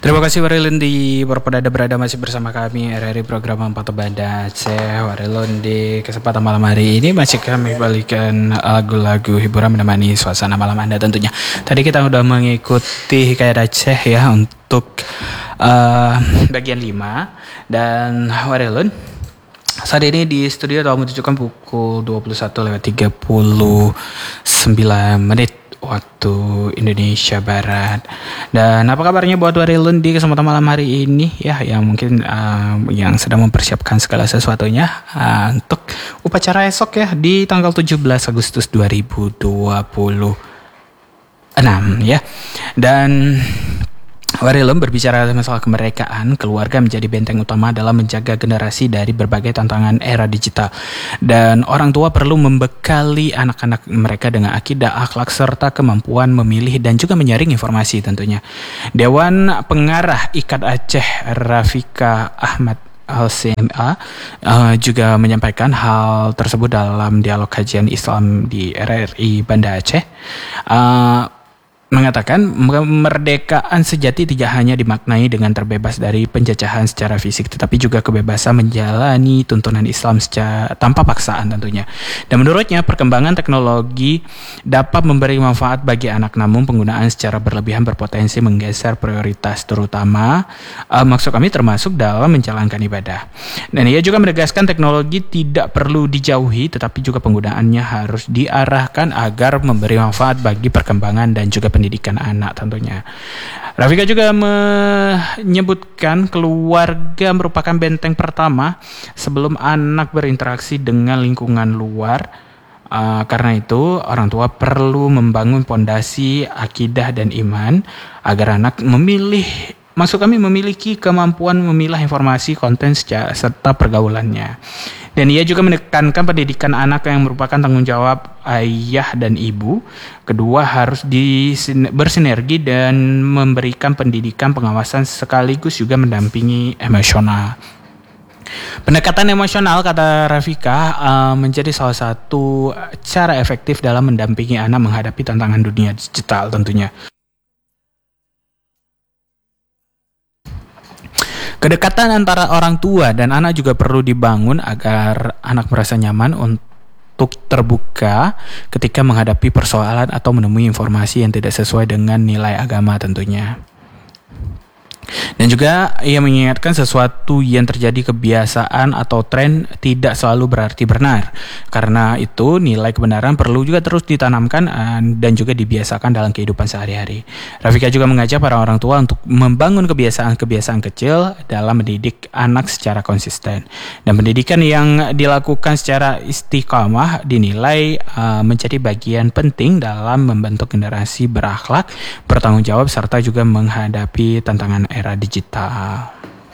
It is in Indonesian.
Terima kasih Warilun di berada masih bersama kami RRI program Empat Banda Aceh. Warilun di kesempatan malam hari ini masih kami balikan lagu-lagu hiburan menemani suasana malam Anda tentunya. Tadi kita udah mengikuti Hikayat Aceh ya untuk bagian 5 dan Warilun saat ini di studio telah menunjukkan pukul 21.39 waktu Indonesia Barat. Dan apa kabarnya buat Warilun di kesempatan malam hari ini ya, yang mungkin yang sedang mempersiapkan segala sesuatunya untuk upacara esok ya di tanggal 17 Agustus 2026 ya. Dan Warilun berbicara masalah kemerdekaan, keluarga menjadi benteng utama dalam menjaga generasi dari berbagai tantangan era digital. Dan orang tua perlu membekali anak-anak mereka dengan akidah, akhlak, serta kemampuan memilih dan juga menyaring informasi tentunya. Dewan Pengarah IKAD Aceh Rafika Ahmad Al-CMA juga menyampaikan hal tersebut dalam dialog kajian Islam di RRI Banda Aceh. Mengatakan kemerdekaan sejati tidak hanya dimaknai dengan terbebas dari penjajahan secara fisik, tetapi juga kebebasan menjalani tuntunan Islam tanpa paksaan tentunya. Dan menurutnya perkembangan teknologi dapat memberi manfaat bagi anak, namun penggunaan secara berlebihan berpotensi menggeser prioritas, terutama maksud kami termasuk dalam menjalankan ibadah. Dan ia juga menegaskan teknologi tidak perlu dijauhi, tetapi juga penggunaannya harus diarahkan agar memberi manfaat bagi perkembangan dan juga pendidikan anak tentunya. Rafika juga menyebutkan keluarga merupakan benteng pertama sebelum anak berinteraksi dengan lingkungan luar. Karena itu orang tua perlu membangun pondasi akidah dan iman agar anak memiliki kemampuan memilah informasi, konten serta pergaulannya. Dan ia juga menekankan pendidikan anak yang merupakan tanggung jawab ayah dan ibu. Kedua harus bersinergi dan memberikan pendidikan pengawasan sekaligus juga mendampingi emosional. Pendekatan emosional, kata Rafika, menjadi salah satu cara efektif dalam mendampingi anak menghadapi tantangan dunia digital tentunya. Kedekatan antara orang tua dan anak juga perlu dibangun agar anak merasa nyaman untuk terbuka ketika menghadapi persoalan atau menemui informasi yang tidak sesuai dengan nilai agama tentunya. Dan juga ia mengingatkan sesuatu yang terjadi kebiasaan atau tren tidak selalu berarti benar. Karena itu nilai kebenaran perlu juga terus ditanamkan dan juga dibiasakan dalam kehidupan sehari-hari. Rafika juga mengajak para orang tua untuk membangun kebiasaan-kebiasaan kecil dalam mendidik anak secara konsisten. Dan pendidikan yang dilakukan secara istiqamah dinilai menjadi bagian penting dalam membentuk generasi berakhlak, bertanggung jawab, serta juga menghadapi tantangan era digital.